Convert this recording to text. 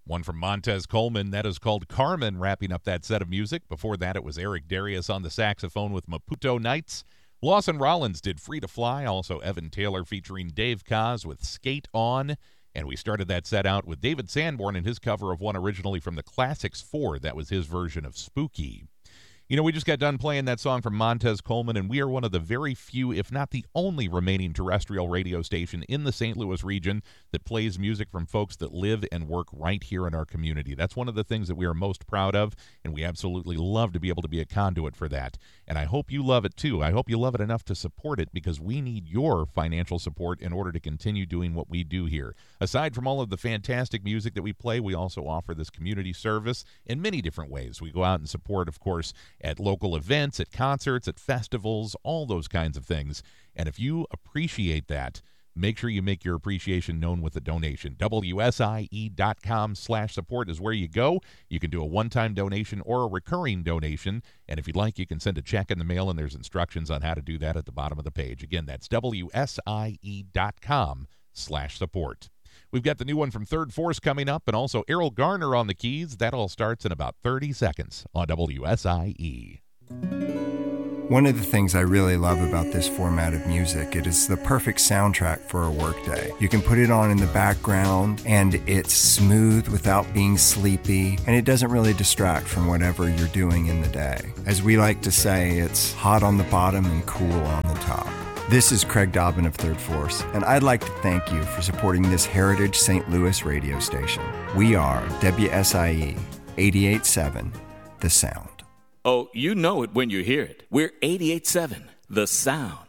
One from Montez Coleman, that is called Carmen, wrapping up that set of music. Before that, it was Eric Darius on the saxophone with Maputo Nights. Lawson Rollins did Free to Fly, also Evan Taylor featuring Dave Koz with Skate On. And we started that set out with David Sanborn and his cover of one originally from the Classics 4. That was his version of Spooky. You know, we just got done playing that song from Montez Coleman, and we are one of the very few, if not the only remaining terrestrial radio station in the St. Louis region that plays music from folks that live and work right here in our community. That's one of the things that we are most proud of, and we absolutely love to be able to be a conduit for that. And I hope you love it, too. I hope you love it enough to support it, because we need your financial support in order to continue doing what we do here. Aside from all of the fantastic music that we play, we also offer this community service in many different ways. We go out and support, of course, at local events, at concerts, at festivals, all those kinds of things. And if you appreciate that, make sure you make your appreciation known with a donation. WSIE.com/support is where you go. You can do a one-time donation or a recurring donation. And if you'd like, you can send a check in the mail, and there's instructions on how to do that at the bottom of the page. Again, that's WSIE.com/support. We've got the new one from Third Force coming up, and also Errol Garner on the keys. That all starts in about 30 seconds on WSIE. One of the things I really love about this format of music, it is the perfect soundtrack for a workday. You can put it on in the background, and it's smooth without being sleepy, and it doesn't really distract from whatever you're doing in the day. As we like to say, it's hot on the bottom and cool on the top. This is Craig Dobbin of Third Force, and I'd like to thank you for supporting this Heritage St. Louis radio station. We are WSIE 88.7, The Sound. Oh, you know it when you hear it. We're 88.7, The Sound.